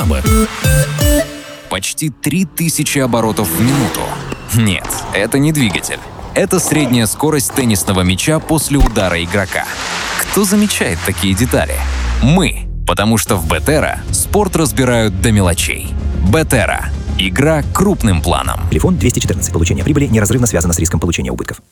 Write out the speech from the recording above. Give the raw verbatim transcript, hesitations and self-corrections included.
рекламы. Почти три тысячи оборотов в минуту. Нет, это не двигатель. Это средняя скорость теннисного мяча после удара игрока. Кто замечает такие детали? Мы, потому что в Бетера спорт разбирают до мелочей. Бетера. Игра крупным планом. Телефон двести четырнадцать. Получение прибыли неразрывно связано с риском получения убытков.